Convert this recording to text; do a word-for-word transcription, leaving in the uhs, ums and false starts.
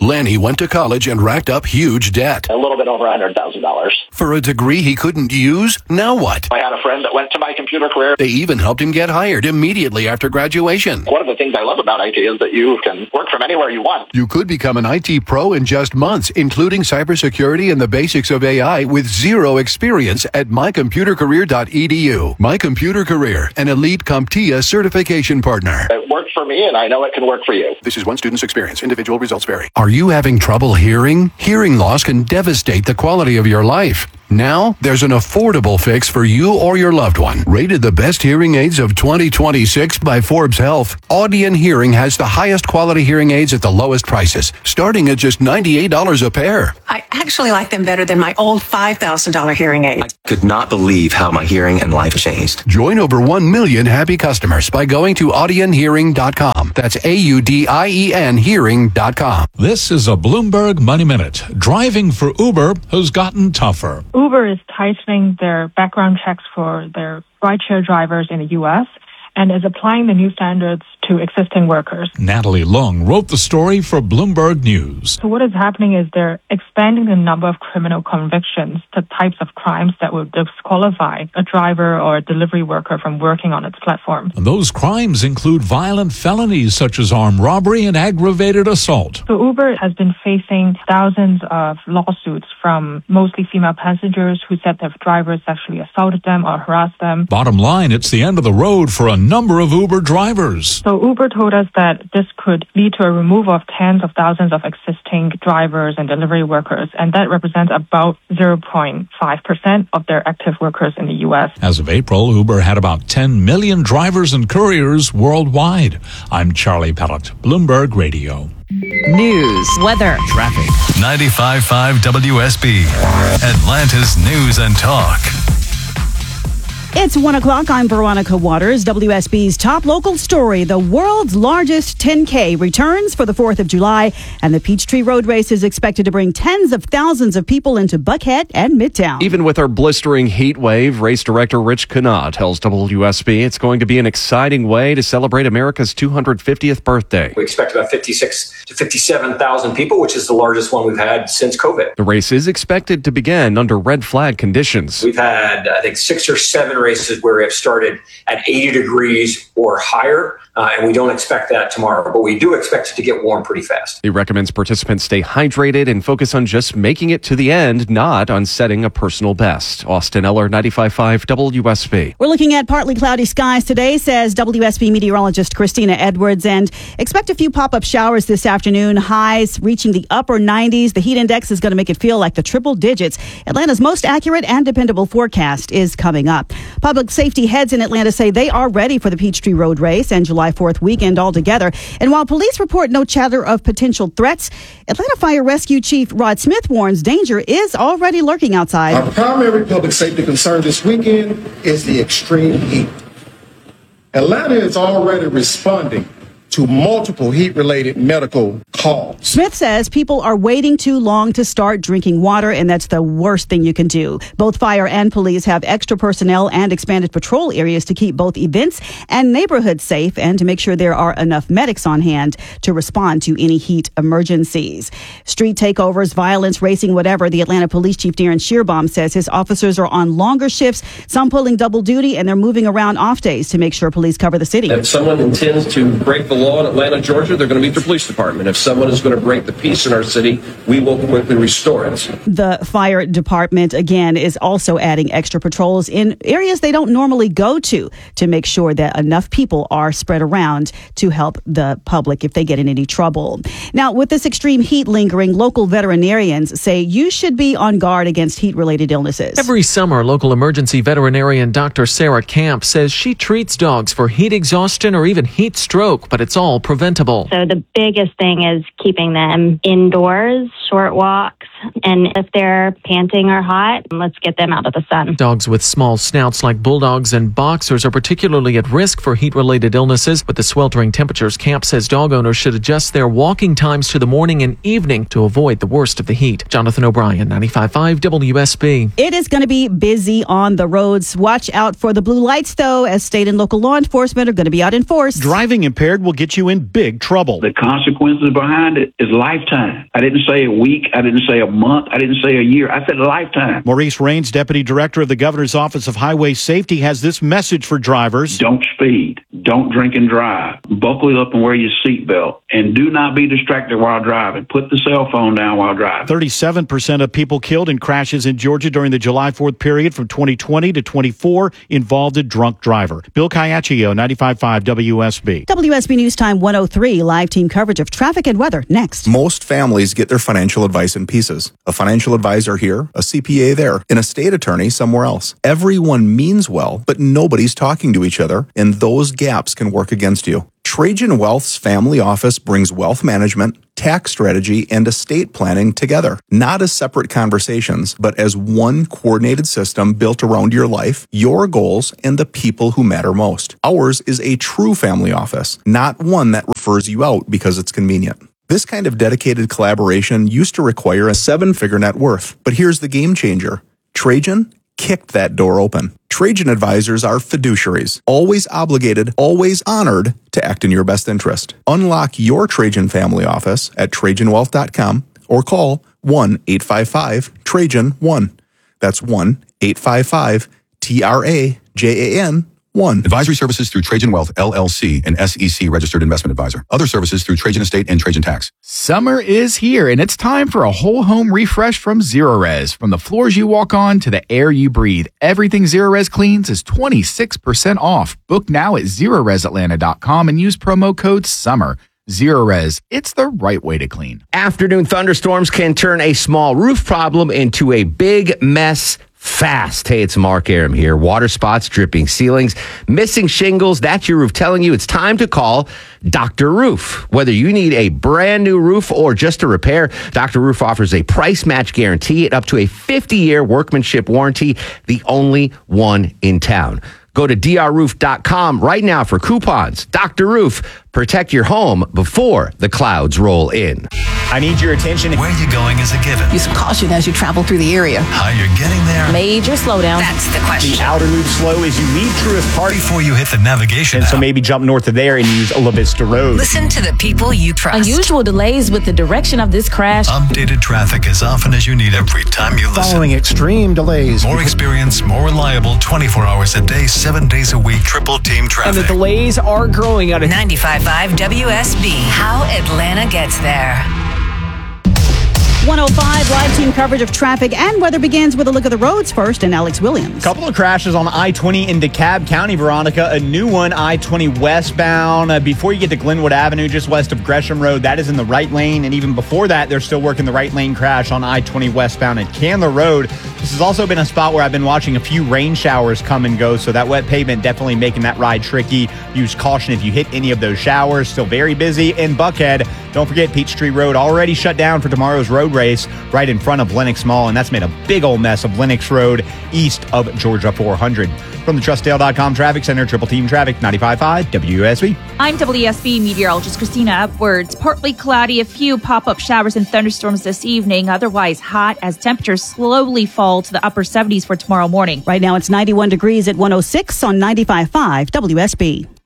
Lanny went to college and racked up huge debt. A little bit over one hundred thousand dollars. For a degree he couldn't use? Now what? I had a friend that went to My Computer Career. They even helped him get hired immediately after graduation. One of the things I love about I T is that you can work from anywhere you want. You could become an I T pro in just months, including cybersecurity and the basics of A I with zero experience at my computer career dot e d u. My Computer Career, an elite CompTIA certification partner. It worked for me, and I know it can work for you. This is one student's experience. Individual results vary. Are you having trouble hearing? Hearing loss can devastate the quality of your life. Now, there's an affordable fix for you or your loved one. Rated the best hearing aids of twenty twenty-six by Forbes Health, Audion Hearing has the highest quality hearing aids at the lowest prices, starting at just ninety-eight dollars a pair. I actually like them better than my old five thousand dollars hearing aids. I could not believe how my hearing and life changed. Join over one million happy customers by going to audion hearing dot com. That's A U D I E N hearing dot com. This is a Bloomberg Money Minute. Driving for Uber has gotten tougher. Uber is tightening their background checks for their rideshare drivers in the U S and is applying the new standards to existing workers. Natalie Lung wrote the story for Bloomberg News. So what is happening is they're expanding the number of criminal convictions to types of crimes that would disqualify a driver or a delivery worker from working on its platform. And those crimes include violent felonies such as armed robbery and aggravated assault. So Uber has been facing thousands of lawsuits from mostly female passengers who said their drivers sexually assaulted them or harassed them. Bottom line, it's the end of the road for a number of Uber drivers. So Uber told us that this could lead to a removal of tens of thousands of existing drivers and delivery workers, and that represents about zero point five percent of their active workers in the U S. As of April, Uber had about ten million drivers and couriers worldwide. I'm Charlie Pellet, Bloomberg Radio. News, weather, traffic. ninety-five point five W S B, Atlanta's News and Talk. It's one o'clock. I'm Veronica Waters. W S B's top local story. The world's largest ten K returns for the fourth of July, and the Peachtree Road Race is expected to bring tens of thousands of people into Buckhead and Midtown. Even with our blistering heat wave, race director Rich Kanah tells W S B it's going to be an exciting way to celebrate America's two hundred fiftieth birthday. We expect about fifty-six to fifty-seven thousand people, which is the largest one we've had since COVID. The race is expected to begin under red flag conditions. We've had, I think, six or seven races where we have started at eighty degrees or higher, uh, and we don't expect that tomorrow, but we do expect it to get warm pretty fast. He recommends participants stay hydrated and focus on just making it to the end, not on setting a personal best. Austin Eller, ninety-five point five W S B. We're looking at partly cloudy skies today, says W S B meteorologist Christina Edwards, and expect a few pop-up showers this afternoon, highs reaching the upper nineties. The heat index is going to make it feel like the triple digits. Atlanta's most accurate and dependable forecast is coming up. Public safety heads in Atlanta say they are ready for the Peachtree Road Race and July fourth weekend altogether. And while police report no chatter of potential threats, Atlanta Fire Rescue Chief Rod Smith warns danger is already lurking outside. Our primary public safety concern this weekend is the extreme heat. Atlanta is already responding to multiple heat-related medical calls. Smith says people are waiting too long to start drinking water, and that's the worst thing you can do. Both fire and police have extra personnel and expanded patrol areas to keep both events and neighborhoods safe and to make sure there are enough medics on hand to respond to any heat emergencies. Street takeovers, violence, racing, whatever, the Atlanta Police Chief Darren Shearbaum says his officers are on longer shifts, some pulling double duty, and they're moving around off days to make sure police cover the city. If someone intends to break the law in Atlanta, Georgia, they're going to meet the police department. If someone is going to break the peace in our city, we will quickly restore it. The fire department, again, is also adding extra patrols in areas they don't normally go to to make sure that enough people are spread around to help the public if they get in any trouble. Now, with this extreme heat lingering, local veterinarians say you should be on guard against heat-related illnesses. Every summer, local emergency veterinarian Doctor Sarah Camp says she treats dogs for heat exhaustion or even heat stroke, but it's all preventable. So the biggest thing is keeping them indoors, short walks, and if they're panting or hot, let's get them out of the sun. Dogs with small snouts like bulldogs and boxers are particularly at risk for heat-related illnesses. With the sweltering temperatures, Camp says dog owners should adjust their walking times to the morning and evening to avoid the worst of the heat. Jonathan O'Brien, ninety-five point five W S B. It is going to be busy on the roads. Watch out for the blue lights, though, as state and local law enforcement are going to be out in force. Driving impaired will get get you in big trouble. The consequences behind it is lifetime. I didn't say a week. I didn't say a month. I didn't say a year. I said a lifetime. Maurice Raines, Deputy Director of the Governor's Office of Highway Safety, has this message for drivers. Don't speed. Don't drink and drive. Buckle up and wear your seatbelt. And do not be distracted while driving. Put the cell phone down while driving. thirty-seven percent of people killed in crashes in Georgia during the July fourth period from twenty twenty to twenty-four involved a drunk driver. Bill Caiaccio, ninety-five point five W S B. W S B News Time one oh three, live team coverage of traffic and weather next. Most families get their financial advice in pieces. A financial advisor here, a C P A there, an estate attorney somewhere else. Everyone means well, but nobody's talking to each other, and those gaps can work against you. Trajan Wealth's family office brings wealth management, tax strategy, and estate planning together, not as separate conversations, but as one coordinated system built around your life, your goals, and the people who matter most. Ours is a true family office, not one that refers you out because it's convenient. This kind of dedicated collaboration used to require a seven-figure net worth, but here's the game changer. Trajan kicked that door open. Trajan advisors are fiduciaries, always obligated, always honored to act in your best interest. Unlock your Trajan family office at Trajan Wealth dot com or call one eight five five Trajan one. That's one eight five five T R A J A N one. Advisory services through Trajan Wealth, L L C, an S E C registered investment advisor. Other services through Trajan Estate and Trajan Tax. Summer is here, and it's time for a whole home refresh from Zerorez. From the floors you walk on to the air you breathe, everything Zerorez cleans is twenty-six percent off. Book now at Zerorez Atlanta dot com and use promo code SUMMER. Zerorez, it's the right way to clean. Afternoon thunderstorms can turn a small roof problem into a big mess fast. Hey, it's Mark Aram here. Water spots, dripping ceilings, missing shingles. That's your roof telling you it's time to call Doctor Roof. Whether you need a brand new roof or just a repair, Doctor Roof offers a price match guarantee and up to a fifty-year workmanship warranty, the only one in town. Go to D R roof dot com right now for coupons. Doctor Roof, protect your home before the clouds roll in. I need your attention. Where you going is a given. Use caution as you travel through the area. How you're getting there. Major slowdown. That's the question. The outer loop slow as you leave Truist Park. Before you hit the navigation And app. so maybe jump north of there and use Ola Vista Road. Listen to the people you trust. Unusual delays with the direction of this crash. Updated traffic as often as you need every time you listen. Following extreme delays. More experience, more reliable, twenty-four hours a day, seven days a week, triple team traffic. And the delays are growing out of ninety-five point five W S B. How Atlanta gets there. one oh five live team coverage of traffic and weather begins with a look at the roads first and Alex Williams. Couple of crashes on I twenty in DeKalb County, Veronica. A new one, I twenty westbound. Uh, before you get to Glenwood Avenue, just west of Gresham Road, that is in the right lane. And even before that, they're still working the right lane crash on I twenty westbound at Candler Road. This has also been a spot where I've been watching a few rain showers come and go. So that wet pavement definitely making that ride tricky. Use caution if you hit any of those showers. Still very busy in Buckhead. Don't forget Peachtree Road already shut down for tomorrow's road race right in front of Lenox Mall, and that's made a big old mess of Lenox Road east of Georgia four hundred. From the Trustdale dot com Traffic Center, Triple Team Traffic, ninety-five point five W S B. I'm W S B meteorologist Christina Edwards. Partly cloudy, a few pop-up showers and thunderstorms this evening, otherwise hot as temperatures slowly fall to the upper seventies for tomorrow morning. Right now it's ninety-one degrees at one oh six on ninety-five point five W S B.